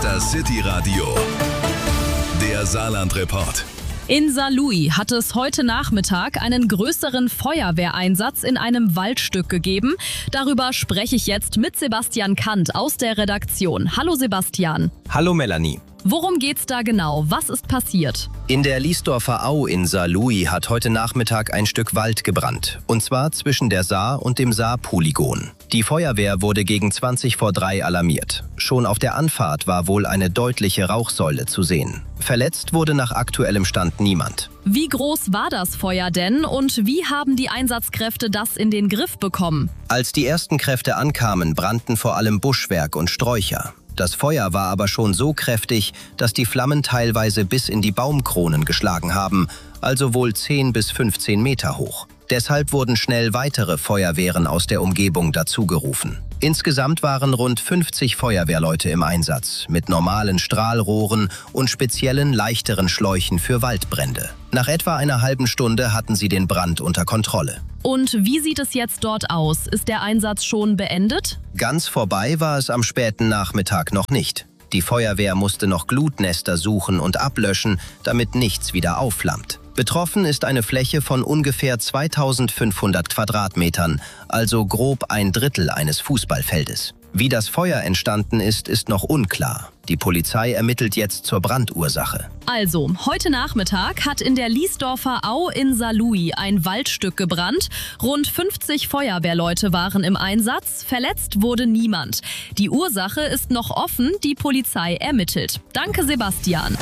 ist das City-Radio, der Saarland-Report. In Saarlouis hat es heute Nachmittag einen größeren Feuerwehreinsatz in einem Waldstück gegeben. Darüber spreche ich jetzt mit Sebastian Kant aus der Redaktion. Hallo Sebastian. Hallo Melanie. Worum geht's da genau? Was ist passiert? In der Liesdorfer Au in Saarlouis hat heute Nachmittag ein Stück Wald gebrannt. Und zwar zwischen der Saar und dem Saar-Polygon. Die Feuerwehr wurde gegen 2:20 alarmiert. Schon auf der Anfahrt war wohl eine deutliche Rauchsäule zu sehen. Verletzt wurde nach aktuellem Stand niemand. Wie groß war das Feuer denn und wie haben die Einsatzkräfte das in den Griff bekommen? Als die ersten Kräfte ankamen, brannten vor allem Buschwerk und Sträucher. Das Feuer war aber schon so kräftig, dass die Flammen teilweise bis in die Baumkronen geschlagen haben, also wohl 10 bis 15 Meter hoch. Deshalb wurden schnell weitere Feuerwehren aus der Umgebung dazugerufen. Insgesamt waren rund 50 Feuerwehrleute im Einsatz, mit normalen Strahlrohren und speziellen, leichteren Schläuchen für Waldbrände. Nach etwa einer halben Stunde hatten sie den Brand unter Kontrolle. Und wie sieht es jetzt dort aus? Ist der Einsatz schon beendet? Ganz vorbei war es am späten Nachmittag noch nicht. Die Feuerwehr musste noch Glutnester suchen und ablöschen, damit nichts wieder aufflammt. Betroffen ist eine Fläche von ungefähr 2500 Quadratmetern, also grob ein Drittel eines Fußballfeldes. Wie das Feuer entstanden ist, ist noch unklar. Die Polizei ermittelt jetzt zur Brandursache. Also, heute Nachmittag hat in der Liesdorfer Au in Saarlouis ein Waldstück gebrannt. Rund 50 Feuerwehrleute waren im Einsatz. Verletzt wurde niemand. Die Ursache ist noch offen, die Polizei ermittelt. Danke, Sebastian.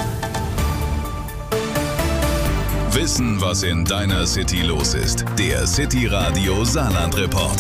Wissen, was in deiner City los ist. Der City-Radio Saarland-Report.